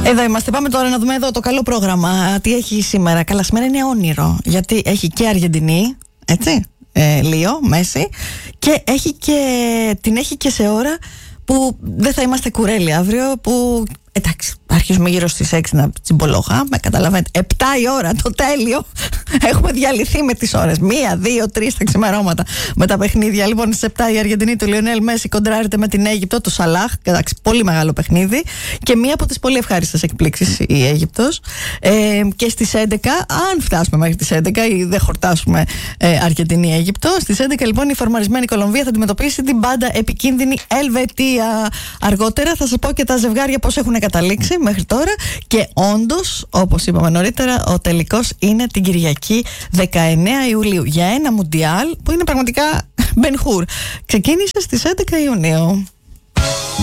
Εδώ είμαστε. Πάμε τώρα να δούμε εδώ το καλό πρόγραμμα. Τι έχει σήμερα. Καλά, σήμερα είναι όνειρο. Γιατί έχει και Αργεντινή, έτσι. Λίο, Μέση. Και την έχει και σε ώρα που δεν θα είμαστε κουρέλι αύριο. Που εντάξει, αρχίζουμε γύρω στις 6 να τσιμπολόγαμε. Καταλαβαίνετε. 7 η ώρα, το τέλειο. Έχουμε διαλυθεί με τις ώρες. 1, 2, 3 τα ξημερώματα με τα παιχνίδια. Λοιπόν, στις 7 η Αργεντινή του Λιονέλ Μέση κοντράρεται με την Αίγυπτο, του Σαλάχ. Εντάξει, πολύ μεγάλο παιχνίδι. Και μία από τις πολύ ευχάριστες εκπλήξεις η Αίγυπτος. Και στις 11, αν φτάσουμε μέχρι τις 11 ή δεν χορτάσουμε Αργεντινή-Αίγυπτο, στις 11 λοιπόν η φορμαρισμένη Κολομβία θα αντιμετωπίσει την πάντα επικίνδυνη Ελβετία. Αργότερα θα σας πω και τα ζευγάρια πώς έχουν καταλήξει μέχρι τώρα. Και όντως, όπως είπαμε νωρίτερα, ο τελικός είναι την Κυριακή 19 Ιουλίου για ένα Μουντιάλ που είναι πραγματικά Μπενχούρ. Ξεκίνησε στις 11 Ιουνίου.